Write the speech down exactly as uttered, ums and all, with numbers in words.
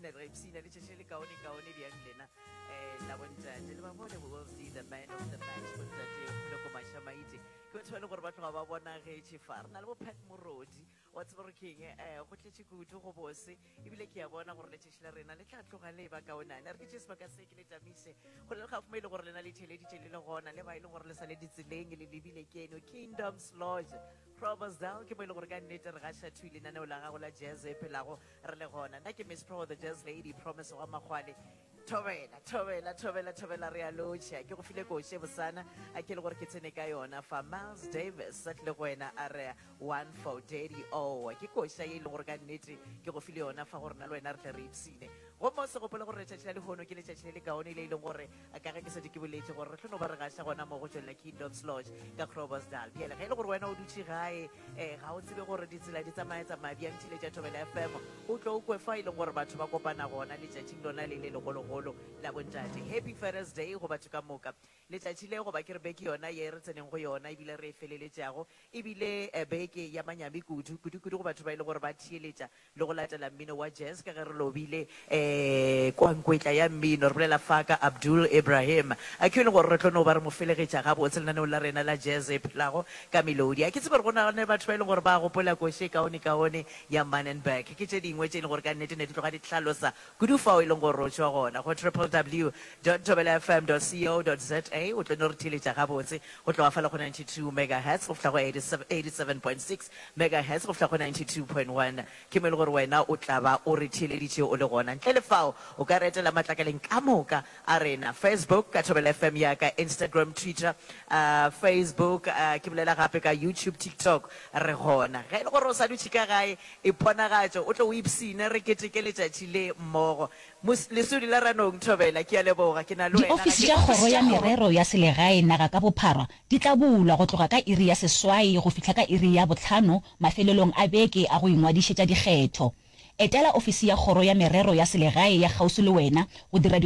le re psina le tshetse le kaone kaone bjang lena eh la bontate le ba bone we will see the man of the match bontate le go mashamaitse ke batho ba le gore ba tloga ba bona ge tshifar na le bo Pat Morodi wa tsebore king eh go tletse kudu go bose ebile ke ya bona gore le tshetse la rena le tla tloga le ba kaona re ke tshese ba ka se ke le tamise go le ga fumele gore lena le tshele di tshele le gona le ba ile gore le sa le ditseleng le lebile ke eno Kingdom's Lodge Provincedale ke mo ile gore ka nnete re ga shathwile nane o la ga go la jazz e pelago re le gona nna ke Miss Pro the Jazz Lady Promise wa magwale Thobela thobela thobela thobela re a locha ke go file go she bosana a ke le gore ke tsene ka yona fa Miles Davis sa tle go wena a re one for Daddy oh ke go sha ile gore ka nnete ke go file yona fa gore na le wena re tle re ipsine go mo se go pele gore tshetse le hono ke le tshetse le kaone ile ile gore a ka ge ke se di ke boletse gore re tlono ba re ga sha gona mo go tswela Kingdom's Lodge ka Provincedale bjela ge ile gore wena o dutse gae eh ga o tsebe gore ditsela di tsamaya tsa mabjang tshile tša Thobela F M o tlo o kwe fa ile gore batho ba kopana gona le tšatšing lona le le legologolo la bontate happy Father's Day go batho ka moka le tšatši le go ba ke re beke yona ye re tseneng go yona ebile re e feleletšago ebile beke ya manyami kudu kudu kudu go batho ba ile gore ba thieletša le go latela mmino wa jazz ka ge re lobile eh kwankwetla ya mmino re bolela Faka Abdul Ibrahim a ke ile gore re tlono ba re mo felegetša ga botse lenaneo la rena la jazz e phelago ka melodi a ke tsebe re go na le batho ba ile gore ba gopola koše kaone kaone ya Manenberg ke tše dingwe tše e leng gore ka nnete ne di tloga di tlhalosa kudu fao e leng gore ro tšwa gona go w w w dot thobela f m dot co dot z a o tlo no re theletša gabotse go tloga fela go ninety-two megahertz go fihla go eighty-seven point six megahertz go fihla go ninety-two point one ke mo e le gore wena o tla ba o re theleditše o le gona ntle le fao o ka re etela matlakaleng ka moka a rena Facebook ka Thobela F M ya ka Instagram Twitter uh, Facebook uh, ke bolela gape ka YouTube TikTok re gona ge e le gore o sa dutše ka gae e phonagatšo o tlo o ipsine re keteke letšatši le mmogo lesudi la ranong Thobela ke a leboga ke na le wena diofisi tša kgoro ya merero ya selegae naga ka bophara di tla bulwa go tloga ka iri ya seswai go fihla ka iri ya botlhano mafelelong a beke a go ingwadišetša dikgetho etela ofisi ya kgoro ya merero ya selegae ya kgauswi le wena go dira